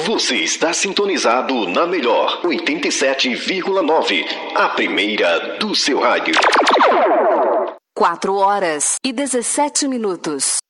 Você está sintonizado na melhor 87,9, a primeira do seu rádio. 4 horas e 17 minutos.